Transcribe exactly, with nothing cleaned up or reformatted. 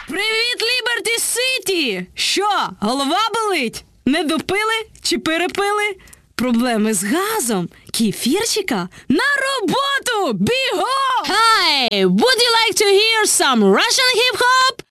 Привіт, Ліберті Сіті! Що, голова болить? Не допили чи перепили? Проблеми з газом? Кефірчика? На роботу! Бігом! Hi! Would you like to hear some Russian hip-hop?